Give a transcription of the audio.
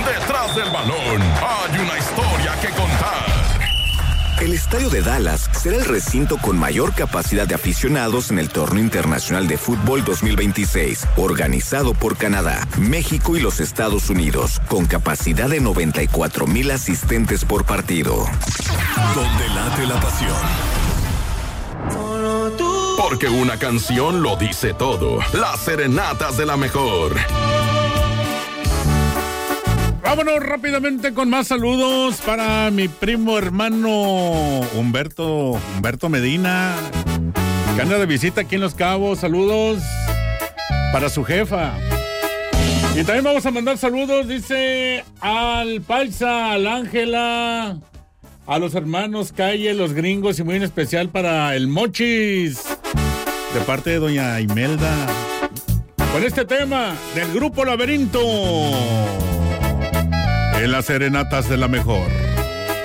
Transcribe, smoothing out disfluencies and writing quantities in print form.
Detrás del balón hay una historia que contar. El estadio de Dallas será el recinto con mayor capacidad de aficionados en el Torneo Internacional de Fútbol 2026, organizado por Canadá, México y los Estados Unidos, con capacidad de 94,000 asistentes por partido. Donde late la pasión. Porque una canción lo dice todo. Las serenatas de la mejor. Vámonos rápidamente con más saludos para mi primo hermano Humberto Medina, que anda de visita aquí en Los Cabos. Saludos para su jefa. Y también vamos a mandar saludos, dice, al Paisa, al Ángela, a los hermanos Calle, los gringos, y muy en especial para el Mochis, de parte de doña Imelda, con este tema del grupo Laberinto en las serenatas de la mejor.